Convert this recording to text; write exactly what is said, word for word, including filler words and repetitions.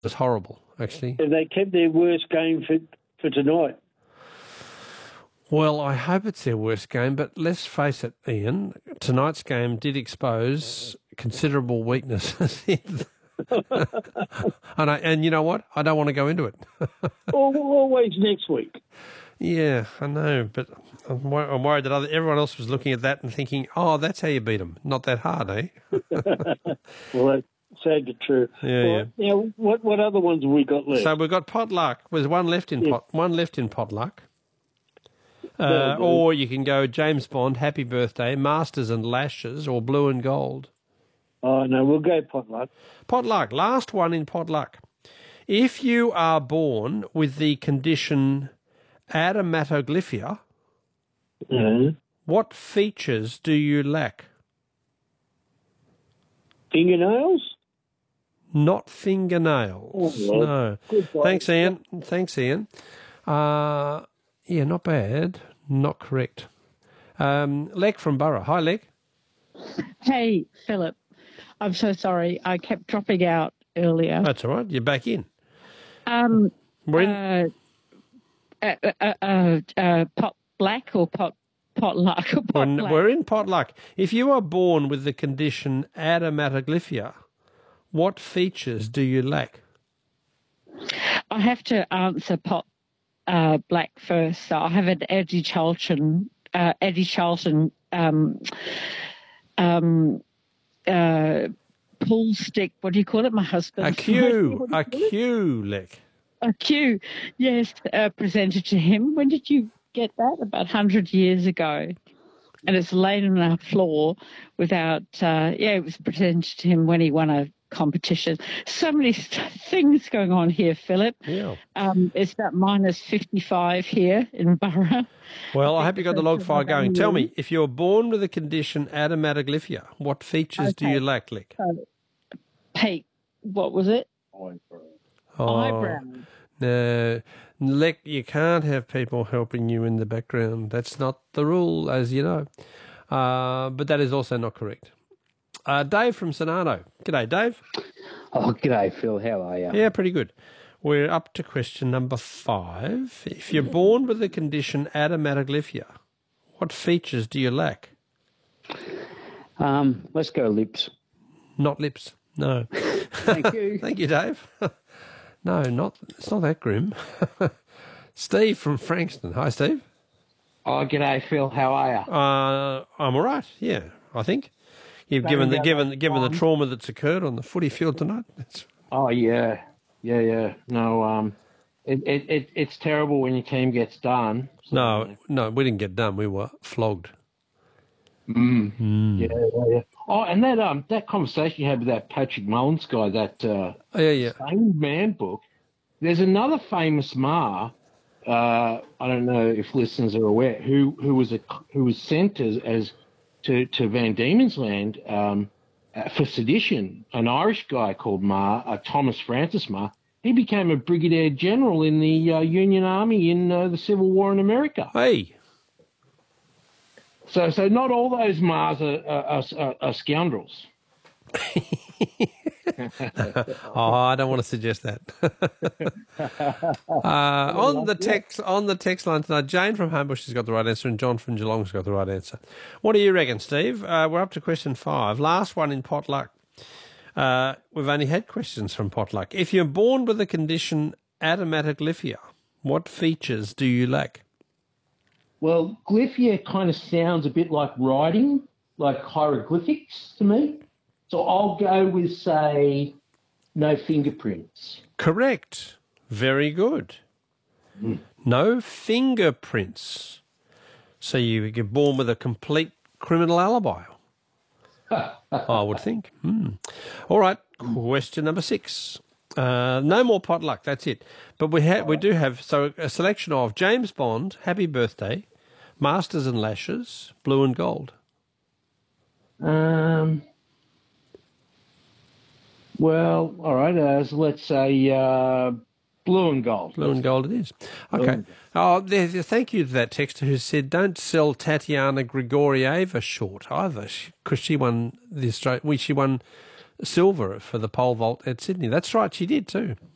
was horrible, actually. And they kept their worst game for, for tonight. Well, I hope it's their worst game, but let's face it, Ian, tonight's game did expose considerable weaknesses. and, I, and you know what? I don't want to go into it. Always next week. Yeah, I know, but I'm, wor- I'm worried that other, everyone else was looking at that and thinking, oh, that's how you beat them. Not that hard, eh? Well, that's sadly true. Yeah, well, yeah. Now, what, what other ones have we got left? So we've got potluck. There's one left in Yeah. pot, one left in potluck. Uh, That'll do. or you can go James Bond, Happy Birthday, Masters and Lashes, or Blue and Gold. Oh, no, we'll go potluck. Potluck, last one in potluck. If you are born with the condition adematoglyphia, Mhm. what features do you lack? Fingernails? Not fingernails. Oh, well, No. goodbye. Thanks, Ian. Thanks, Ian. Uh, yeah, not bad. Not correct. Um, Lek from Borough. Hi, Lek. Hey, Philip. I'm so sorry. I kept dropping out earlier. That's all right. You're back in. Um, We're in. uh, uh, uh, uh, uh, pot black or pot potluck or pot We're, black? we're in potluck. If you are born with the condition adematoglyphia, what features do you lack? I have to answer pot uh, black first. So I have an Eddie Charlton, uh, Eddie Charlton um, um, uh, pull stick. What do you call it? My husband. A Q. A Q, Lek. A Q, yes, uh, presented to him. When did you get that? About one hundred years ago. And it's laid on our floor without, uh, yeah, it was presented to him when he won a competition. So many st- things going on here, Philip. Yeah. Um, it's about minus fifty-five here in Borough. Well, I I hope you got the log file going. Tell me, if you're born with the condition adematoglyphia, what features do Okay. you lack, Lek? Pete, what was it? Oh, Eyebrow. No, Lek, you can't have people helping you in the background. That's not the rule, as you know. Uh, but that is also not correct. Uh, Dave from Sonado. G'day, Dave. Oh, g'day, Phil. How are you? Yeah, pretty good. We're up to question number five. If you're born with the condition adematoglyphia, what features do you lack? Um, let's go lips. Not lips. No. Thank you. Thank you, Dave. No, not. It's not that grim. Steve from Frankston. Hi, Steve. Oh, g'day, Phil. How are you? Uh, I'm all right. Yeah, I think you've given the given given the trauma that's occurred on the footy field tonight. It's, Oh, yeah. Yeah, yeah. No, um, it, it, it it's terrible when your team gets done. So, no, no, we didn't get done. We were flogged. Mm. Mm. Yeah, yeah, yeah. Oh, and that um that conversation you had with that Patrick Mullins guy, that uh, Oh, yeah, yeah. Sane Man book. There's another famous Ma. Uh, I don't know if listeners are aware who who was a who was sent as, as to to Van Diemen's Land um, uh, for sedition. An Irish guy called Ma, uh, Thomas Francis Ma. He became a brigadier general in the uh, Union Army in uh, the Civil War in America. Hey. So, so not all those Mars are, are, are, are scoundrels. Oh, I don't want to suggest that. uh, on the text on the text line tonight, Jane from Homebush has got the right answer, and John from Geelong's got the right answer. What do you reckon, Steve? Uh, we're up to question five, last one in potluck. Uh, we've only had questions from potluck. If you're born with the condition adematoglyphia, what features do you lack? Well, glyphia kind of sounds a bit like writing, like hieroglyphics to me. So I'll go with, say, no fingerprints. Correct. Very good. Mm. No fingerprints. So you get born with a complete criminal alibi. I would think. Hmm. All right. Question number six. Uh, no more potluck. That's it. But we ha- we do have so a selection of James Bond, Happy Birthday, Masters and Lashes, Blue and Gold. Um. Well, all right. Uh, so let's say uh, blue and gold. Blue and gold it is. Okay. Oh, there, there- thank you to that texter who said, don't sell Tatiana Grigorieva short either, because she won the Australia. Well, she won silver for the pole vault at Sydney. That's right, she did too.